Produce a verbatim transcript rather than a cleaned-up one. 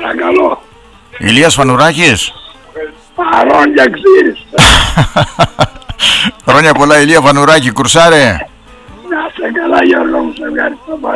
Παρακαλώ. Ηλίας Φανουράκης. Παρόν και εξής. Χρόνια πολλά Ηλία Φανουράκη, κουρσάρε. Να σε καλά Γιώργο μου, σε ευχαριστώ.